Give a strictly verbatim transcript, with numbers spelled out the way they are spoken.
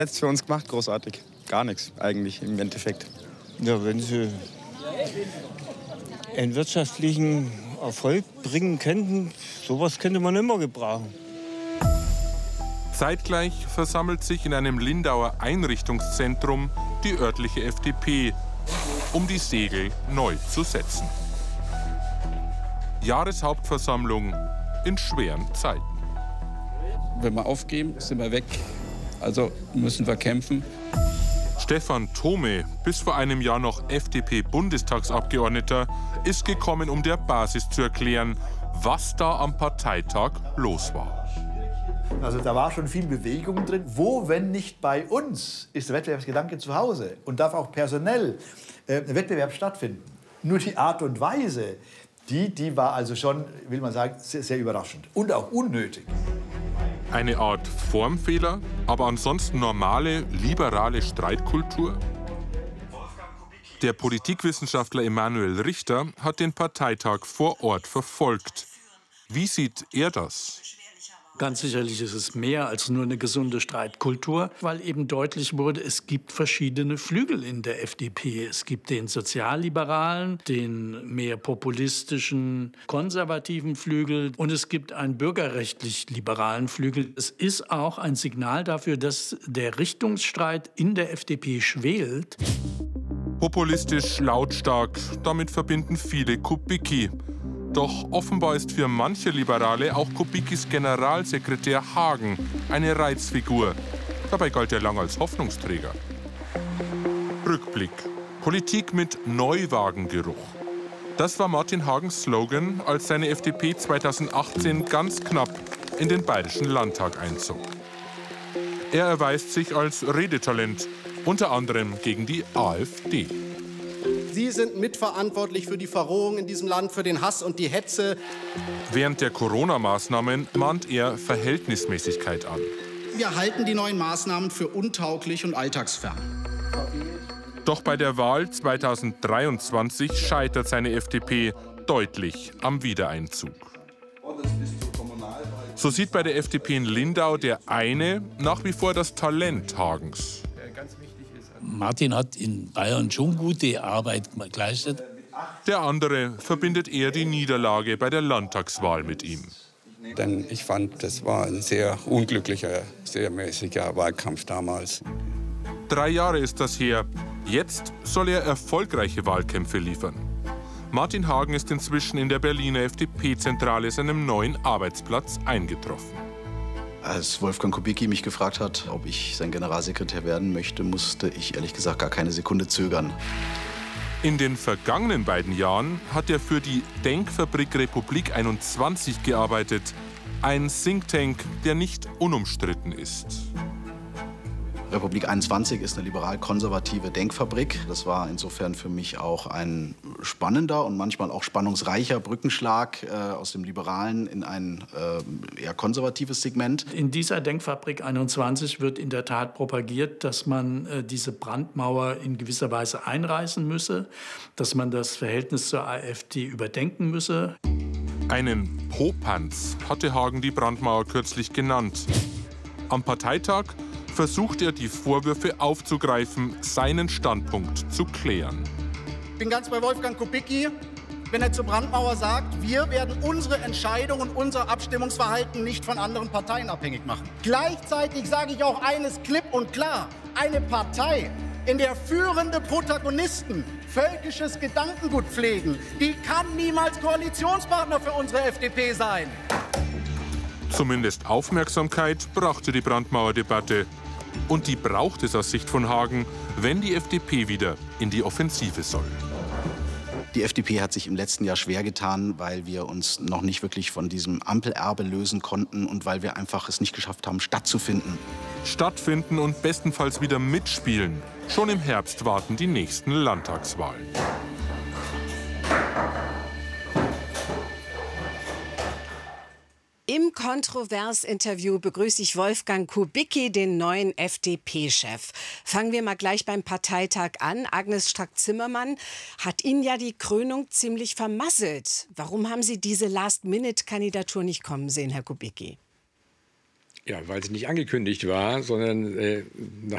Jetzt für uns gemacht, großartig. Gar nichts eigentlich im Endeffekt. Ja, wenn sie einen wirtschaftlichen Erfolg bringen könnten, sowas könnte man immer gebrauchen. Zeitgleich versammelt sich in einem Lindauer Einrichtungszentrum die örtliche F D P, um die Segel neu zu setzen. Jahreshauptversammlung in schweren Zeiten. Wenn wir aufgeben, sind wir weg. Also müssen wir kämpfen. Stefan Thome, bis vor einem Jahr noch F D P-Bundestagsabgeordneter, ist gekommen, um der Basis zu erklären, was da am Parteitag los war. Also da war schon viel Bewegung drin. Wo, wenn nicht bei uns, ist der Wettbewerbsgedanke zu Hause und darf auch personell äh, Wettbewerb stattfinden. Nur die Art und Weise, die, die war also schon, will man sagen, sehr, sehr überraschend und auch unnötig. Eine Art Formfehler, aber ansonsten normale, liberale Streitkultur? Der Politikwissenschaftler Emanuel Richter hat den Parteitag vor Ort verfolgt. Wie sieht er das? Ganz sicherlich ist es mehr als nur eine gesunde Streitkultur, weil eben deutlich wurde, es gibt verschiedene Flügel in der F D P. Es gibt den sozialliberalen, den mehr populistischen, konservativen Flügel und es gibt einen bürgerrechtlich-liberalen Flügel. Es ist auch ein Signal dafür, dass der Richtungsstreit in der F D P schwelt. Populistisch, lautstark, damit verbinden viele Kubicki. Doch offenbar ist für manche Liberale auch Kubickis Generalsekretär Hagen eine Reizfigur. Dabei galt er lang als Hoffnungsträger. Rückblick. Politik mit Neuwagengeruch. Das war Martin Hagens Slogan, als seine F D P zweitausendachtzehn ganz knapp in den Bayerischen Landtag einzog. Er erweist sich als Redetalent, unter anderem gegen die AfD. Sie sind mitverantwortlich für die Verrohung in diesem Land, für den Hass und die Hetze. Während der Corona-Maßnahmen mahnt er Verhältnismäßigkeit an. Wir halten die neuen Maßnahmen für untauglich und alltagsfern. Doch bei der Wahl zweitausenddreiundzwanzig scheitert seine F D P deutlich am Wiedereinzug. So sieht bei der F D P in Lindau der eine nach wie vor das Talent Hagens. Martin hat in Bayern schon gute Arbeit geleistet. Der andere verbindet eher die Niederlage bei der Landtagswahl mit ihm. Denn ich fand, das war ein sehr unglücklicher, sehr mäßiger Wahlkampf damals. Drei Jahre ist das her. Jetzt soll er erfolgreiche Wahlkämpfe liefern. Martin Hagen ist inzwischen in der Berliner F D P-Zentrale seinem neuen Arbeitsplatz eingetroffen. Als Wolfgang Kubicki mich gefragt hat, ob ich sein Generalsekretär werden möchte, musste ich ehrlich gesagt gar keine Sekunde zögern. In den vergangenen beiden Jahren hat er für die Denkfabrik Republik einundzwanzig gearbeitet. Ein Think Tank, der nicht unumstritten ist. Republik einundzwanzig ist eine liberal-konservative Denkfabrik. Das war insofern für mich auch ein spannender und manchmal auch spannungsreicher Brückenschlag äh, aus dem Liberalen in ein äh, eher konservatives Segment. In dieser Denkfabrik einundzwanzig wird in der Tat propagiert, dass man äh, diese Brandmauer in gewisser Weise einreißen müsse, dass man das Verhältnis zur AfD überdenken müsse. Einen Popanz hatte Hagen die Brandmauer kürzlich genannt. Am Parteitag versucht er, die Vorwürfe aufzugreifen, seinen Standpunkt zu klären. Ich bin ganz bei Wolfgang Kubicki, wenn er zur Brandmauer sagt, wir werden unsere Entscheidung und unser Abstimmungsverhalten nicht von anderen Parteien abhängig machen. Gleichzeitig sage ich auch eines klipp und klar, eine Partei, in der führende Protagonisten völkisches Gedankengut pflegen, die kann niemals Koalitionspartner für unsere F D P sein. Zumindest Aufmerksamkeit brachte die Brandmauerdebatte. Und die braucht es aus Sicht von Hagen, wenn die F D P wieder in die Offensive soll. Die F D P hat sich im letzten Jahr schwer getan, weil wir uns noch nicht wirklich von diesem Ampelerbe lösen konnten und weil wir einfach es nicht geschafft haben, stattzufinden. Stattfinden und bestenfalls wieder mitspielen. Schon im Herbst warten die nächsten Landtagswahlen. Im Kontrovers-Interview begrüße ich Wolfgang Kubicki, den neuen F D P-Chef. Fangen wir mal gleich beim Parteitag an. Agnes Strack-Zimmermann hat Ihnen ja die Krönung ziemlich vermasselt. Warum haben Sie diese Last-Minute-Kandidatur nicht kommen sehen, Herr Kubicki? Ja, weil es nicht angekündigt war, sondern äh, nach